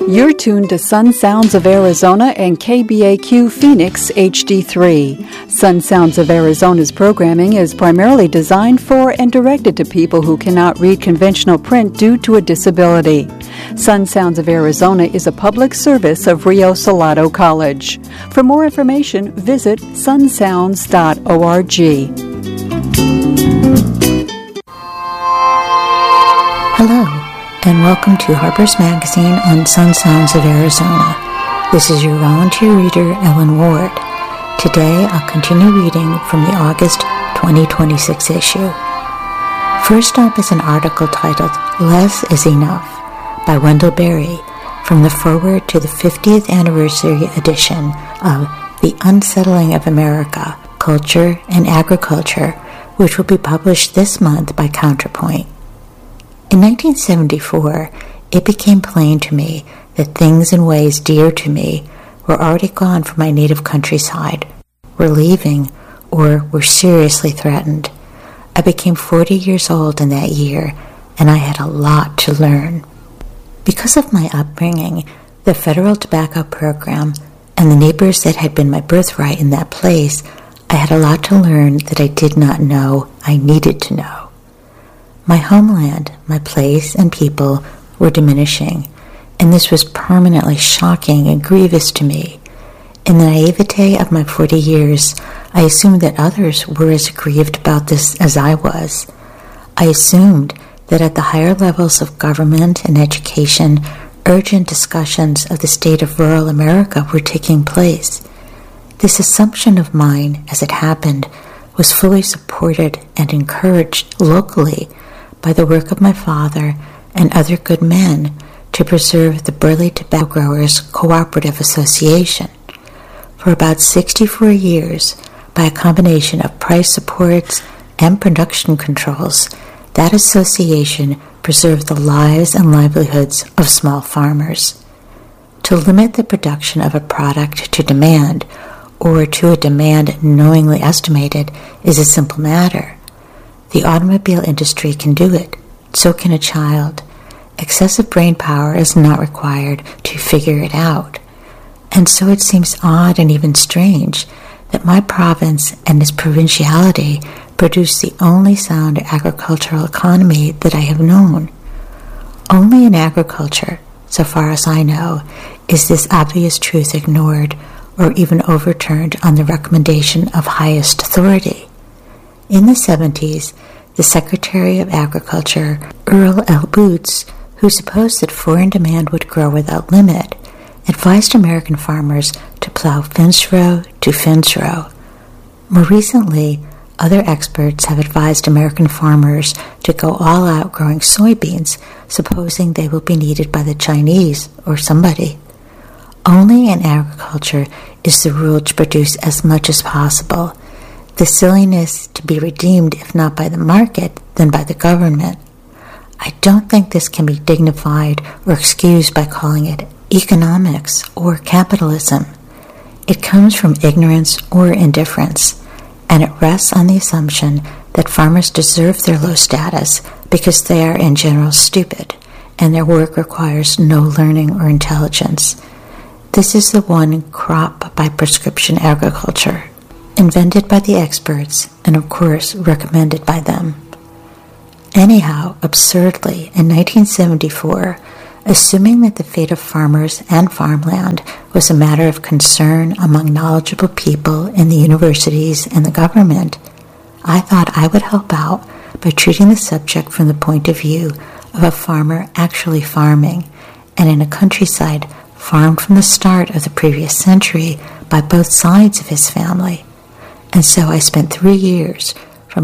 You're tuned to Sun Sounds of Arizona and KBAQ Phoenix HD3. Sun Sounds of Arizona's programming is primarily designed for and directed to people who cannot read conventional print due to a disability. Sun Sounds of Arizona is a public service of Rio Salado College. For more information, visit sunsounds.org. Hello, and welcome to Harper's Magazine on Sun Sounds of Arizona. This is your volunteer reader, Ellen Ward. Today, I'll continue reading from the August 2026 issue. First up is an article titled Less is Enough by Wendell Berry from the foreword to the 50th anniversary edition of The Unsettling of America, Culture and Agriculture, which will be published this month by Counterpoint. In 1974, it became plain to me that things and ways dear to me were already gone from my native countryside, were leaving, or were seriously threatened. I became 40 years old in that year, and I had a lot to learn. Because of my upbringing, the federal tobacco program, and the neighbors that had been my birthright in that place, I had a lot to learn that I did not know I needed to know. My homeland, my place, and people were diminishing, and this was permanently shocking and grievous to me. In the naivete of my 40 years, I assumed that others were as grieved about this as I was. I assumed that at the higher levels of government and education, urgent discussions of the state of rural America were taking place. This assumption of mine, as it happened, was fully supported and encouraged locally by the work of my father and other good men to preserve the Burley Tobacco Growers Cooperative Association. For about 64 years, by a combination of price supports and production controls, that association preserved the lives and livelihoods of small farmers. To limit the production of a product to demand, or to a demand knowingly estimated, is a simple matter. The automobile industry can do it. So can a child. Excessive brain power is not required to figure it out. And so it seems odd and even strange that my province and its provinciality produce the only sound agricultural economy that I have known. Only in agriculture, so far as I know, is this obvious truth ignored or even overturned on the recommendation of highest authority. In the 70s, the Secretary of Agriculture, Earl L. Boots, who supposed that foreign demand would grow without limit, advised American farmers to plow fence row to fence row. More recently, other experts have advised American farmers to go all out growing soybeans, supposing they will be needed by the Chinese or somebody. Only in agriculture is the rule to produce as much as possible. The silliness to be redeemed, if not by the market, then by the government. I don't think this can be dignified or excused by calling it economics or capitalism. It comes from ignorance or indifference, and it rests on the assumption that farmers deserve their low status because they are in general stupid, and their work requires no learning or intelligence. This is the one crop by prescription agriculture, invented by the experts and, of course, recommended by them. Anyhow, absurdly, in 1974, assuming that the fate of farmers and farmland was a matter of concern among knowledgeable people in the universities and the government, I thought I would help out by treating the subject from the point of view of a farmer actually farming, and in a countryside farmed from the start of the previous century by both sides of his family. And so I spent 3 years, from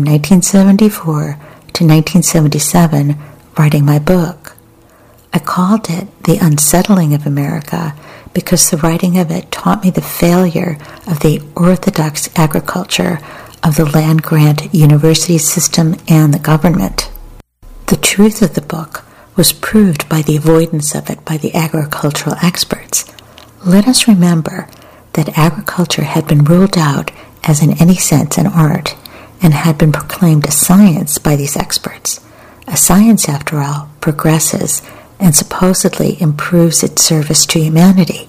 1974 to 1977, writing my book. I called it The Unsettling of America because the writing of it taught me the failure of the orthodox agriculture of the land-grant university system and the government. The truth of the book was proved by the avoidance of it by the agricultural experts. Let us remember that agriculture had been ruled out as in any sense an art, and had been proclaimed a science by these experts. A science, after all, progresses, and supposedly improves its service to humanity.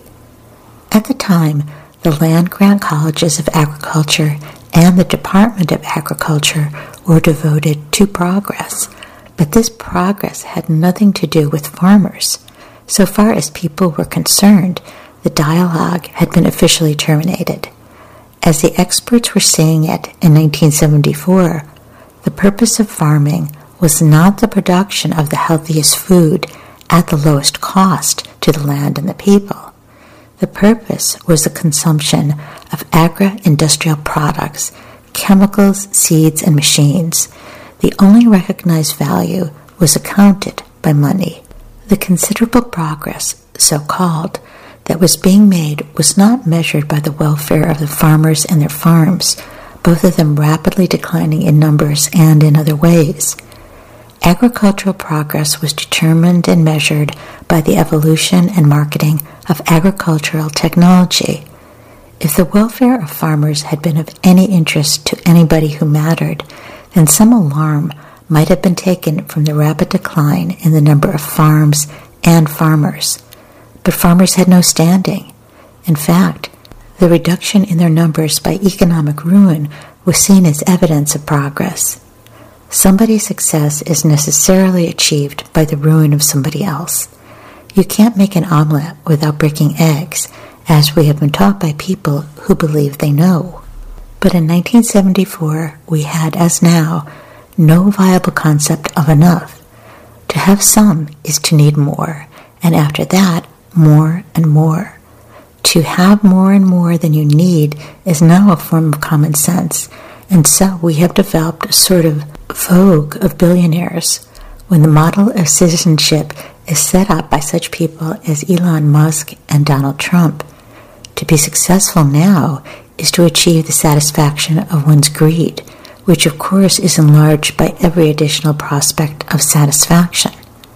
At the time, the land-grant colleges of agriculture and the Department of Agriculture were devoted to progress, but this progress had nothing to do with farmers. So far as people were concerned, the dialogue had been officially terminated. As the experts were saying it in 1974, the purpose of farming was not the production of the healthiest food at the lowest cost to the land and the people. The purpose was the consumption of agri-industrial products, chemicals, seeds, and machines. The only recognized value was accounted by money. The considerable progress, so-called, that was being made was not measured by the welfare of the farmers and their farms, both of them rapidly declining in numbers and in other ways. Agricultural progress was determined and measured by the evolution and marketing of agricultural technology. If the welfare of farmers had been of any interest to anybody who mattered, then some alarm might have been taken from the rapid decline in the number of farms and farmers. But farmers had no standing. In fact, the reduction in their numbers by economic ruin was seen as evidence of progress. Somebody's success is necessarily achieved by the ruin of somebody else. You can't make an omelet without breaking eggs, as we have been taught by people who believe they know. But in 1974, we had, as now, no viable concept of enough. To have some is to need more, and after that, more and more. To have more and more than you need is now a form of common sense, and so we have developed a sort of vogue of billionaires. When the model of citizenship is set up by such people as Elon Musk and Donald Trump, to be successful now is to achieve the satisfaction of one's greed, which of course is enlarged by every additional prospect of satisfaction.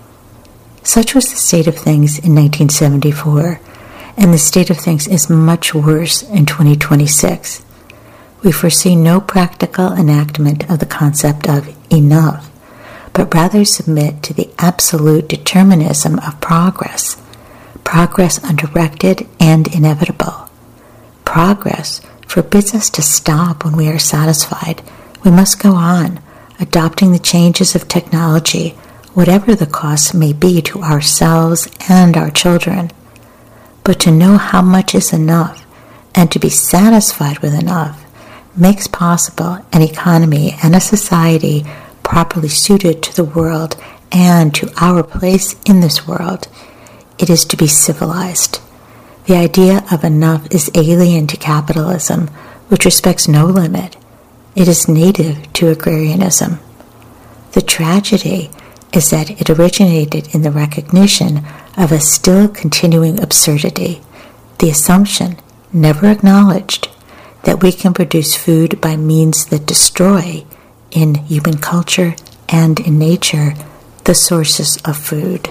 Such was the state of things in 1974, and the state of things is much worse in 2026. We foresee no practical enactment of the concept of enough, but rather submit to the absolute determinism of progress undirected and inevitable. Progress forbids us to stop when we are satisfied. We must go on, adopting the changes of technology, whatever the costs may be to ourselves and our children. But to know how much is enough and to be satisfied with enough makes possible an economy and a society properly suited to the world and to our place in this world. It is to be civilized. The idea of enough is alien to capitalism, which respects no limit. It is native to agrarianism. The tragedy is that it originated in the recognition of a still continuing absurdity, the assumption, never acknowledged, that we can produce food by means that destroy, in human culture and in nature, the sources of food.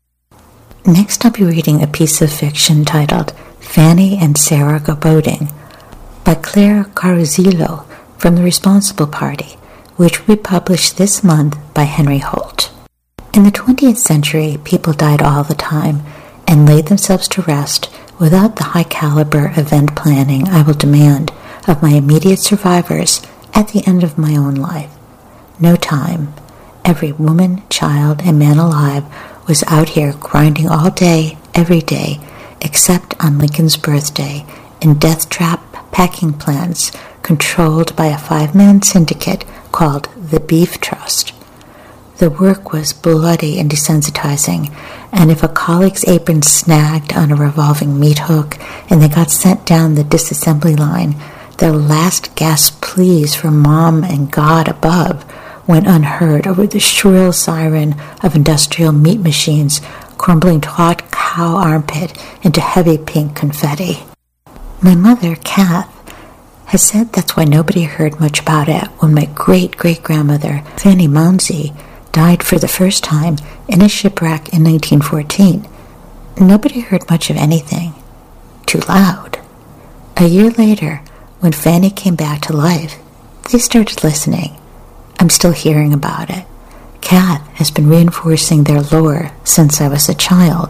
Next, I'll be reading a piece of fiction titled Fanny and Sarah Go Boating by Claire Caruzillo from The Responsible Party, which will be published this month by Henry Holt. In the 20th century, people died all the time and laid themselves to rest without the high-caliber event planning I will demand of my immediate survivors at the end of my own life. No time. Every woman, child, and man alive was out here grinding all day, every day, except on Lincoln's birthday, in death trap packing plants controlled by a 5-man syndicate called the Beef Trust. The work was bloody and desensitizing, and if a colleague's apron snagged on a revolving meat hook and they got sent down the disassembly line, their last gasp pleas for Mom and God above went unheard over the shrill siren of industrial meat machines crumbling taut cow armpit into heavy pink confetti. My mother, Kath, has said that's why nobody heard much about it when my great-great-grandmother, Fanny Mounsey, died for the first time in a shipwreck in 1914. Nobody heard much of anything. Too loud. A year later, when Fanny came back to life, they started listening. I'm still hearing about it. Kath has been reinforcing their lore since I was a child.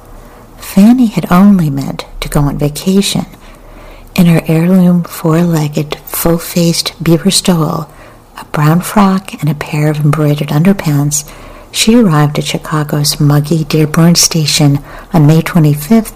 Fanny had only meant to go on vacation. In her heirloom four-legged, full-faced beaver stole, a brown frock, and a pair of embroidered underpants, she arrived at Chicago's muggy Dearborn Station on May 25,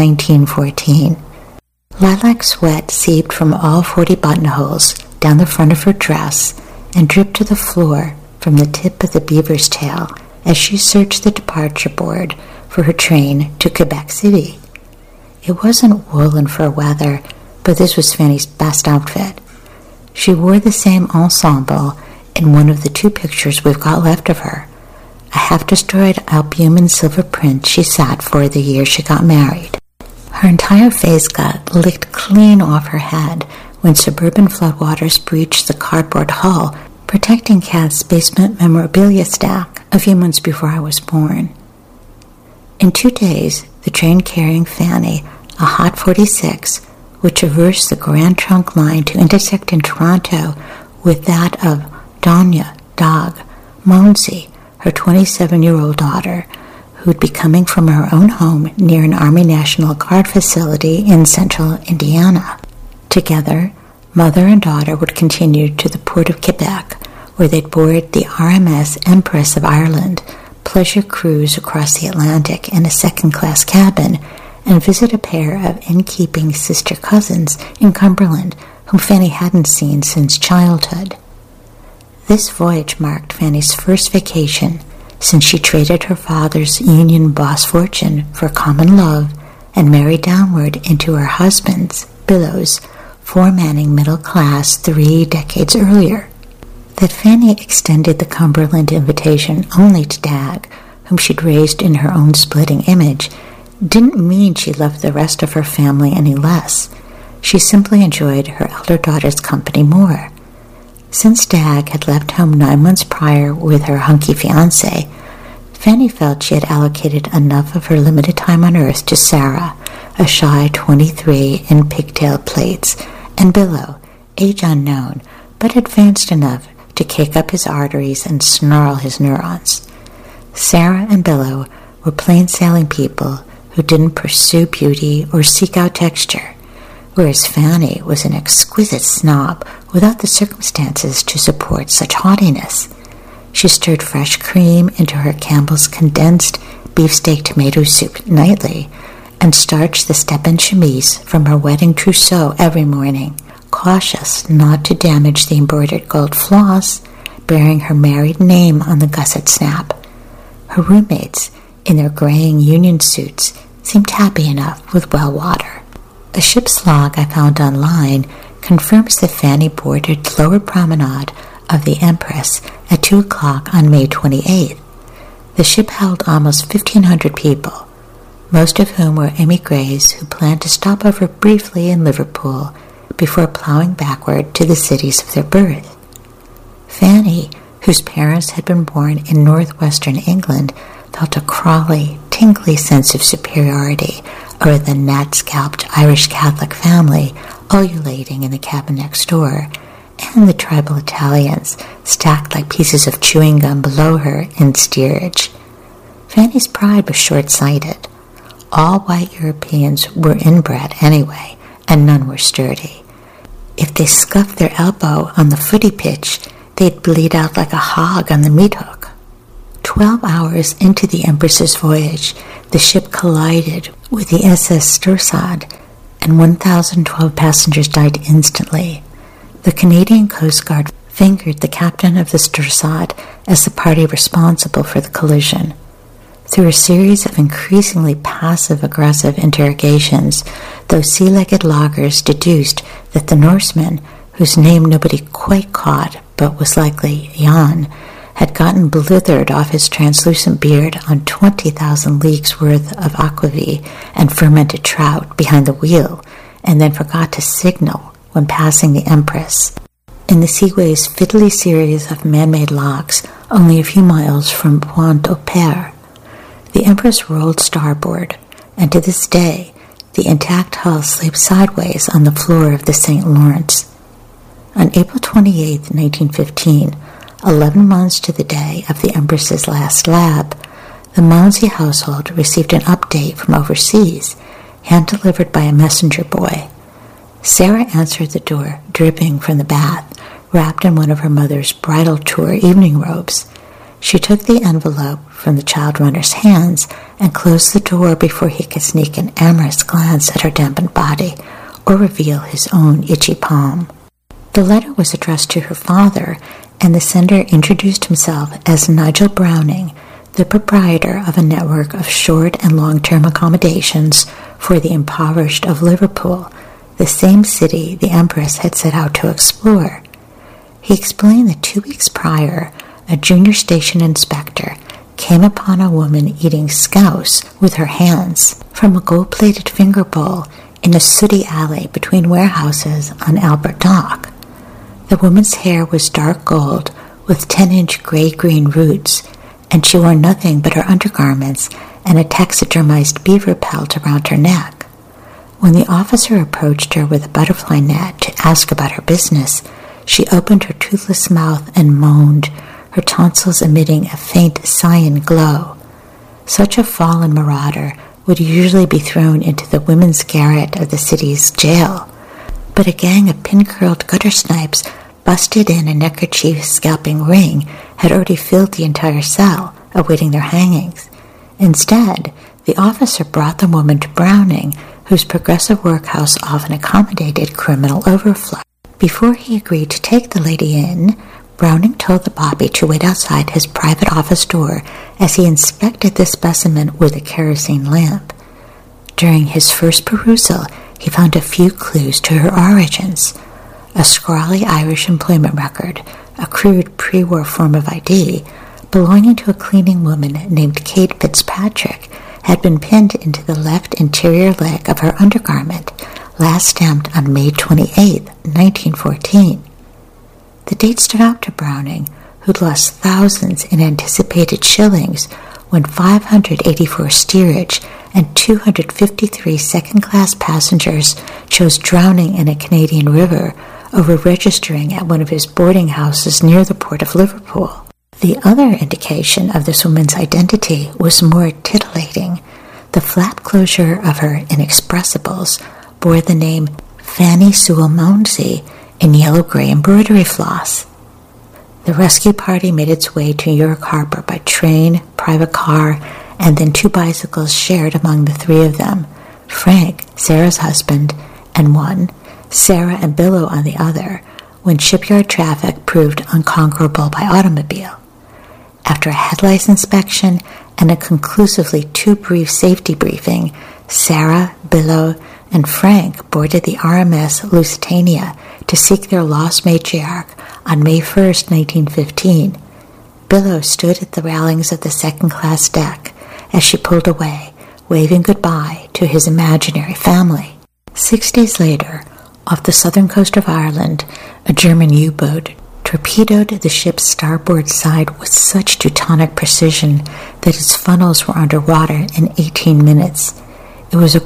1914. Lilac sweat seeped from all 40 buttonholes down the front of her dress and dripped to the floor from the tip of the beaver's tail as she searched the departure board for her train to Quebec City. It wasn't woolen fur weather, but this was Fanny's best outfit. She wore the same ensemble in one of the 2 pictures we've got left of her, a half-destroyed albumin silver print she sat for the year she got married. Her entire face got licked clean off her head when suburban floodwaters breached the cardboard hull protecting Kath's basement memorabilia stack a few months before I was born. In 2 days, the train carrying Fanny, a Hot 46, would traverse the Grand Trunk line to intersect in Toronto with that of Donya Dag Monsey, her 27-year-old daughter, who'd be coming from her own home near an Army National Guard facility in central Indiana. Together, mother and daughter would continue to the port of Quebec, where they'd board the RMS Empress of Ireland, pleasure cruise across the Atlantic in a second-class cabin, and visit a pair of in-keeping sister cousins in Cumberland, whom Fanny hadn't seen since childhood. This voyage marked Fanny's first vacation since she traded her father's union boss fortune for common love and married downward into her husband's, Billow's, 4-manning middle class 3 decades earlier. That Fanny extended the Cumberland invitation only to Dag, whom she'd raised in her own splitting image, didn't mean she loved the rest of her family any less. She simply enjoyed her elder daughter's company more. Since Dag had left home 9 months prior with her hunky fiancé, Fanny felt she had allocated enough of her limited time on Earth to Sarah, a shy 23 in pigtail plaits, and Billow, age unknown, but advanced enough to cake up his arteries and snarl his neurons. Sarah and Billow were plain-sailing people who didn't pursue beauty or seek out texture, whereas Fanny was an exquisite snob without the circumstances to support such haughtiness. She stirred fresh cream into her Campbell's condensed beefsteak tomato soup nightly and starched the step-in chemise from her wedding trousseau every morning, cautious not to damage the embroidered gold floss bearing her married name on the gusset snap. Her roommates, in their graying union suits, seemed happy enough with well water. A ship's log I found online confirms that Fanny boarded lower promenade of the Empress at 2 o'clock on May 28th. The ship held almost 1,500 people, most of whom were émigrés who planned to stop over briefly in Liverpool before plowing backward to the cities of their birth. Fanny, whose parents had been born in northwestern England, felt a crawly, tingly sense of superiority over the gnat-scalped Irish Catholic family ululating in the cabin next door, and the tribal Italians stacked like pieces of chewing gum below her in steerage. Fanny's pride was short-sighted. All white Europeans were inbred anyway, and none were sturdy. If they scuffed their elbow on the footy pitch, they'd bleed out like a hog on the meat hook. 12 hours into the Empress's voyage, the ship collided with the SS Stursad, and 1,012 passengers died instantly. The Canadian Coast Guard fingered the captain of the Stursad as the party responsible for the collision. Through a series of increasingly passive-aggressive interrogations, those sea-legged loggers deduced that the Norseman, whose name nobody quite caught but was likely Jan, had gotten blithered off his translucent beard on 20,000 leagues worth of aquavit and fermented trout behind the wheel, and then forgot to signal when passing the Empress. In the Seaway's fiddly series of man-made locks, only a few miles from Pointe-au-Père, the Empress rolled starboard, and to this day, the intact hull sleeps sideways on the floor of the St. Lawrence. On April 28, 1915, 11 months to the day of the Empress's last lab, the Mounsey household received an update from overseas, hand-delivered by a messenger boy. Sarah answered the door, dripping from the bath, wrapped in one of her mother's bridal tour evening robes. She took the envelope from the child runner's hands and closed the door before he could sneak an amorous glance at her dampened body or reveal his own itchy palm. The letter was addressed to her father, and the sender introduced himself as Nigel Browning, the proprietor of a network of short and long-term accommodations for the impoverished of Liverpool, the same city the Empress had set out to explore. He explained that 2 weeks prior, a junior station inspector came upon a woman eating scouse with her hands from a gold-plated finger bowl in a sooty alley between warehouses on Albert Dock. The woman's hair was dark gold with 10-inch gray-green roots, and she wore nothing but her undergarments and a taxidermized beaver pelt around her neck. When the officer approached her with a butterfly net to ask about her business, she opened her toothless mouth and moaned, her tonsils emitting a faint cyan glow. Such a fallen marauder would usually be thrown into the women's garret of the city's jail, but a gang of pin-curled gutter snipes busted in a neckerchief scalping ring had already filled the entire cell, awaiting their hangings. Instead, the officer brought the woman to Browning, whose progressive workhouse often accommodated criminal overflow. Before he agreed to take the lady in, Browning told the bobby to wait outside his private office door as he inspected the specimen with a kerosene lamp. During his first perusal, he found a few clues to her origins. A scrawly Irish employment record, a crude pre-war form of ID, belonging to a cleaning woman named Kate Fitzpatrick, had been pinned into the left interior leg of her undergarment, last stamped on May 28, 1914. The date stood out to Browning, who'd lost thousands in anticipated shillings when 584 steerage and 253 second-class passengers chose drowning in a Canadian river over registering at one of his boarding houses near the port of Liverpool. The other indication of this woman's identity was more titillating. The flap closure of her inexpressibles bore the name Fanny Sewell Mounsey in yellow-gray embroidery floss. The rescue party made its way to York Harbor by train, private car, and then 2 bicycles shared among the 3 of them, Frank, Sarah's husband, and one, Sarah and Billow on the other, when shipyard traffic proved unconquerable by automobile. After a headlights inspection and a conclusively too brief safety briefing, Sarah, Billow, and Frank boarded the RMS Lusitania to seek their lost matriarch on May 1, 1915. Billow stood at the railings of the second-class deck as she pulled away, waving goodbye to his imaginary family. 6 days later, off the southern coast of Ireland, a German U-boat torpedoed the ship's starboard side with such Teutonic precision that its funnels were underwater in 18 minutes. It was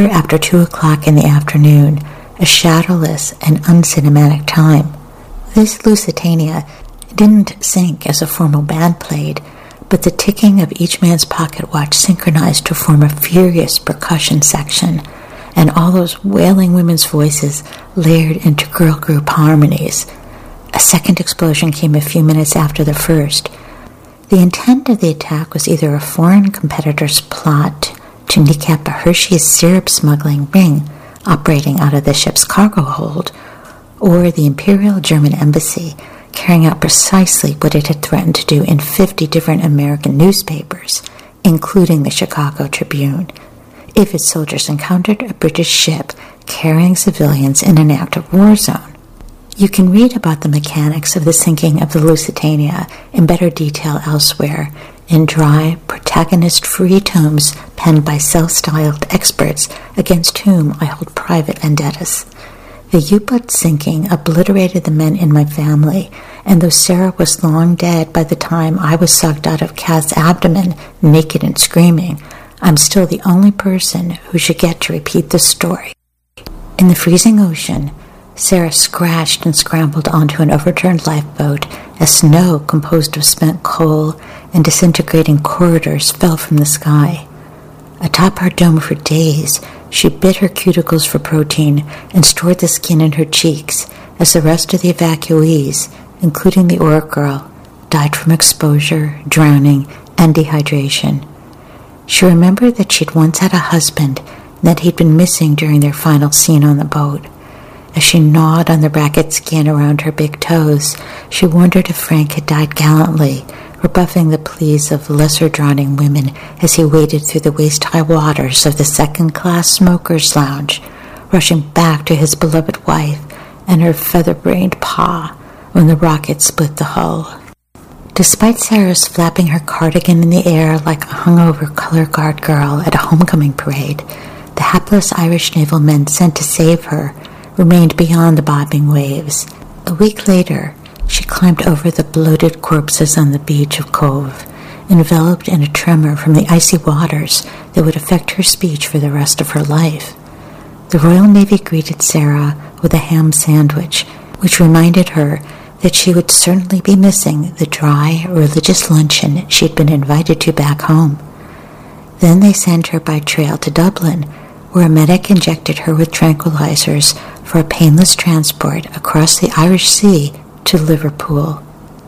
2:15 in the afternoon, a shadowless and uncinematic time. This Lusitania didn't sink as a formal band played, but the ticking of each man's pocket watch synchronized to form a furious percussion section, and all those wailing women's voices layered into girl group harmonies. A second explosion came a few minutes after the first. The intent of the attack was either a foreign competitor's plot to kneecap a Hershey's syrup smuggling ring operating out of the ship's cargo hold, or the Imperial German Embassy carrying out precisely what it had threatened to do in 50 different American newspapers, including the Chicago Tribune, if its soldiers encountered a British ship carrying civilians in an active war zone. You can read about the mechanics of the sinking of the Lusitania in better detail elsewhere, in dry, protagonist-free tomes penned by self-styled experts against whom I hold private vendettas. The U-boat sinking obliterated the men in my family, and though Sarah was long dead by the time I was sucked out of Kath's abdomen, naked and screaming, I'm still the only person who should get to repeat the story. In the freezing ocean, Sarah scratched and scrambled onto an overturned lifeboat as snow composed of spent coal and disintegrating corridors fell from the sky. Atop her dome for days, she bit her cuticles for protein and stored the skin in her cheeks as the rest of the evacuees, including the Orc girl, died from exposure, drowning, and dehydration. She remembered that she'd once had a husband and that he'd been missing during their final scene on the boat. As she gnawed on the ragged skin around her big toes, she wondered if Frank had died gallantly, rebuffing the pleas of lesser-drowning women as he waded through the waist-high waters of the second-class smokers' lounge, rushing back to his beloved wife and her feather-brained pa when the rocket split the hull. Despite Sarah's flapping her cardigan in the air like a hungover color guard girl at a homecoming parade, the hapless Irish naval men sent to save her remained beyond the bobbing waves. A week later, she climbed over the bloated corpses on the beach of Cove, enveloped in a tremor from the icy waters that would affect her speech for the rest of her life. The Royal Navy greeted Sarah with a ham sandwich, which reminded her that she would certainly be missing the dry, religious luncheon she'd been invited to back home. Then they sent her by trail to Dublin, where a medic injected her with tranquilizers for a painless transport across the Irish Sea to Liverpool.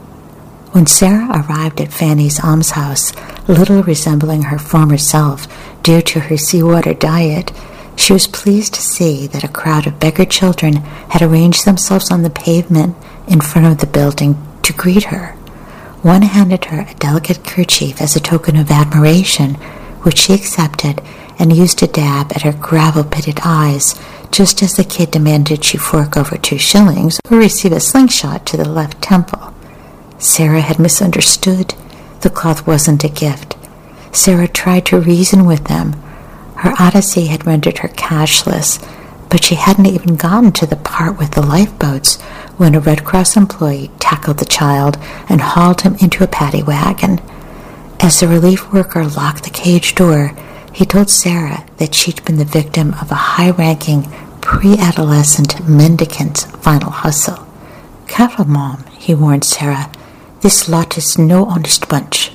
When Sarah arrived at Fanny's almshouse, little resembling her former self due to her seawater diet, she was pleased to see that a crowd of beggar children had arranged themselves on the pavement in front of the building to greet her. One handed her a delicate kerchief as a token of admiration, which she accepted and used to dab at her gravel-pitted eyes, just as the kid demanded she fork over 2 shillings or receive a slingshot to the left temple. Sarah had misunderstood. The cloth wasn't a gift. Sarah tried to reason with them. Her odyssey had rendered her cashless, but she hadn't even gotten to the part with the lifeboats when a Red Cross employee tackled the child and hauled him into a paddy wagon. As the relief worker locked the cage door, he told Sarah that she'd been the victim of a high-ranking, pre-adolescent mendicant's final hustle. "Careful, Mom," he warned Sarah. "This lot is no honest bunch."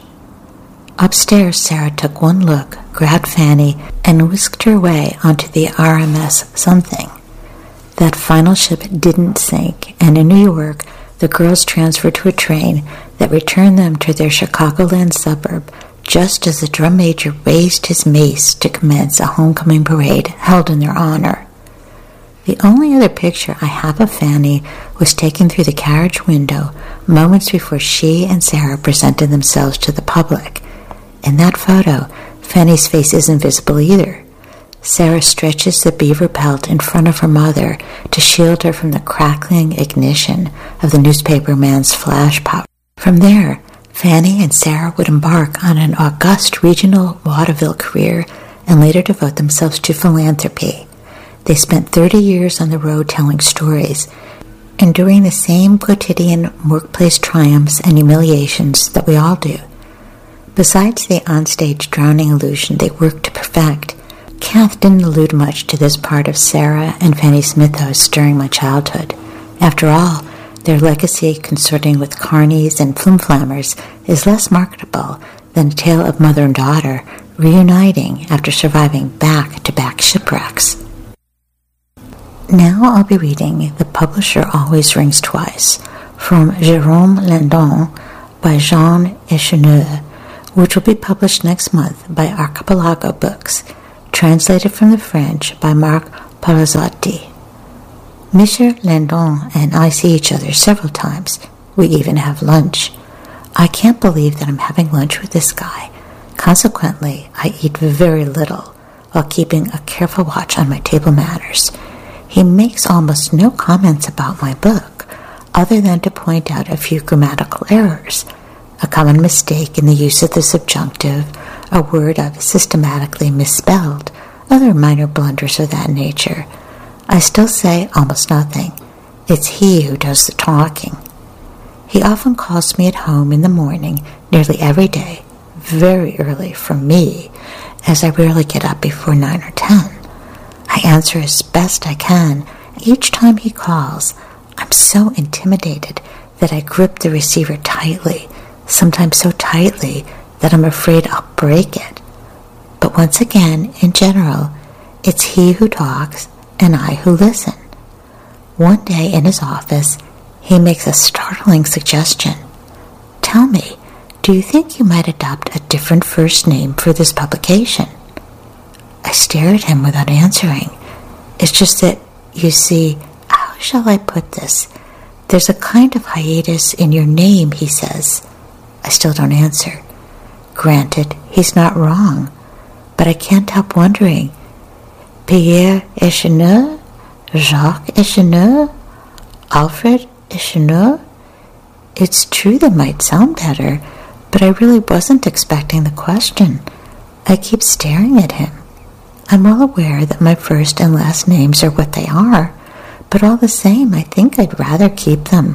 Upstairs, Sarah took one look, grabbed Fanny, and whisked her way onto the RMS something. That final ship didn't sink, and in New York, the girls transferred to a train that returned them to their Chicagoland suburb just as the drum major raised his mace to commence a homecoming parade held in their honor. The only other picture I have of Fanny was taken through the carriage window moments before she and Sarah presented themselves to the public. In that photo, Fanny's face isn't visible either. Sarah stretches the beaver pelt in front of her mother to shield her from the crackling ignition of the newspaper man's flash powder. From there, Fanny and Sarah would embark on an august regional vaudeville career and later devote themselves to philanthropy. They spent 30 years on the road telling stories, enduring the same quotidian workplace triumphs and humiliations that we all do. Besides the onstage drowning illusion they worked to perfect, Kath didn't allude much to this part of Sarah and Fanny's mythos during my childhood. After all, their legacy consorting with carnies and flimflammers is less marketable than a tale of mother and daughter reuniting after surviving back-to-back shipwrecks. Now I'll be reading The Publisher Always Rings Twice from Jérôme Landon by Jean Echeneur, which will be published next month by Archipelago Books, translated from the French by Marc Palazzotti. Monsieur Landon and I see each other several times. We even have lunch. I can't believe that I'm having lunch with this guy. Consequently, I eat very little while keeping a careful watch on my table manners. He makes almost no comments about my book, other than to point out a few grammatical errors, a common mistake in the use of the subjunctive, a word I've systematically misspelled, other minor blunders of that nature. I still say almost nothing. It's he who does the talking. He often calls me at home in the morning, nearly every day, very early for me, as I rarely get up before 9 or 10. I answer as best I can each time he calls, I'm so intimidated that I grip the receiver tightly, sometimes so tightly that I'm afraid I'll break it. But once again, in general, it's he who talks and I who listen. One day in his office, he makes a startling suggestion. Tell me, do you think you might adopt a different first name for this publication? I stare at him without answering. It's just that, you see, how shall I put this? There's a kind of hiatus in your name, he says. I still don't answer. Granted, he's not wrong, but I can't help wondering. Pierre Echeneur? Jacques Echeneur? Alfred Echeneur? It's true they might sound better, but I really wasn't expecting the question. I keep staring at him. I'm well aware that my first and last names are what they are, but all the same, I think I'd rather keep them.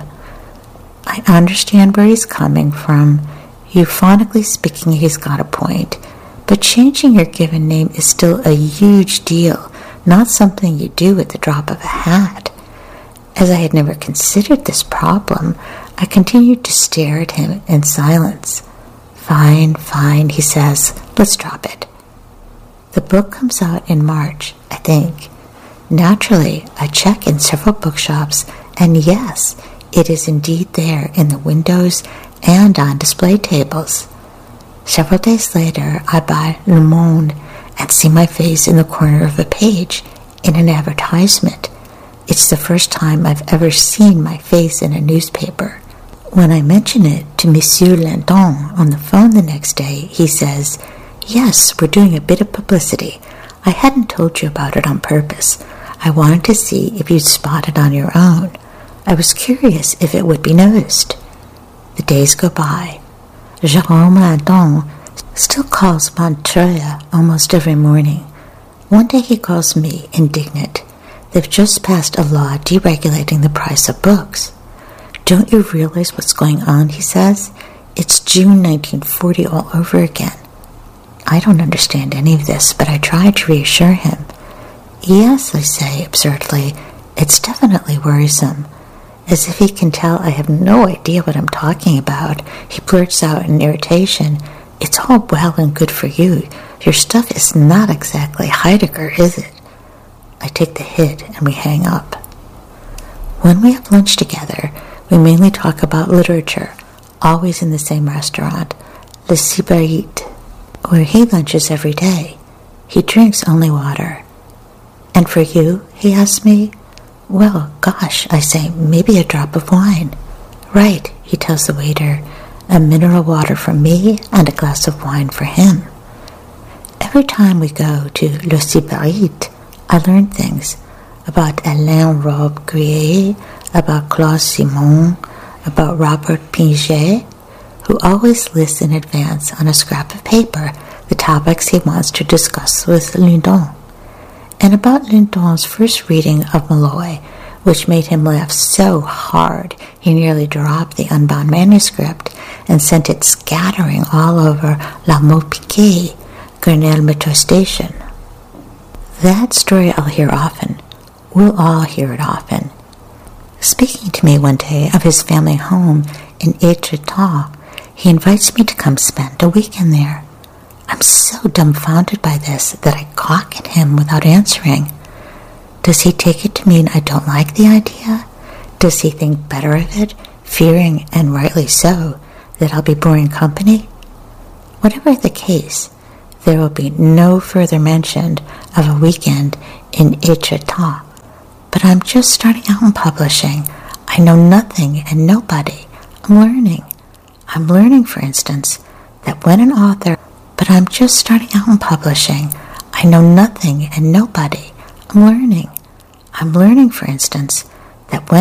I understand where he's coming from. Euphonically speaking, he's got a point, but changing your given name is still a huge deal, not something you do at the drop of a hat. As I had never considered this problem, I continued to stare at him in silence. Fine, he says. Let's drop it. The book comes out in March, I think. Naturally, I check in several bookshops, and yes, it is indeed there in the windows and on display tables. Several days later, I buy Le Monde and see my face in the corner of a page in an advertisement. It's the first time I've ever seen my face in a newspaper. When I mention it to Monsieur Landon on the phone the next day, he says, "Yes, we're doing a bit of publicity. I hadn't told you about it on purpose. I wanted to see if you'd spot it on your own. I was curious if it would be noticed." The days go by. Jérôme Landon still calls Montreuil almost every morning. One day he calls me, indignant. They've just passed a law deregulating the price of books. "Don't you realize what's going on?" he says. "It's June 1940 all over again." I don't understand any of this, but I try to reassure him. "Yes," I say absurdly, "it's definitely worrisome." As if he can tell I have no idea what I'm talking about, he blurts out in irritation, "It's all well and good for you. Your stuff is not exactly Heidegger, is it?" I take the hit and we hang up. When we have lunch together, we mainly talk about literature, always in the same restaurant, Le Sybariite, where he lunches every day. He drinks only water. "And for you?" he asks me. "Well, gosh," I say, "maybe a drop of wine." "Right," he tells the waiter, "a mineral water for me and a glass of wine for him." Every time we go to Le Sybariite, I learn things about Alain Robbe-Grillet, about Claude Simon, about Robert Pinget, who always lists in advance on a scrap of paper the topics he wants to discuss with Landon, and about Landon's first reading of Malloy, which made him laugh so hard he nearly dropped the unbound manuscript and sent it scattering all over La Maupiquet, Grenelle Metro Station. That story I'll hear often. We'll all hear it often. Speaking to me one day of his family home in Étretat, he invites me to come spend a weekend there. I'm so dumbfounded by this that I gawk at him without answering. Does he take it to mean I don't like the idea? Does he think better of it, fearing, and rightly so, that I'll be boring company? Whatever the case, there will be no further mention of a weekend in Étretat. But I'm just starting out in publishing. I know nothing and nobody. I'm learning. I'm learning, for instance, that when an author... But I'm just starting out in publishing. I know nothing and nobody. I'm learning. I'm learning, for instance, that when